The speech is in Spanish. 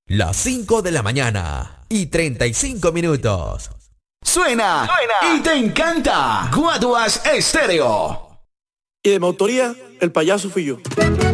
Las 5 de la mañana y 35 minutos. Suena y te encanta. Guaduas Estéreo. Y de mi autoría, el payaso fui yo.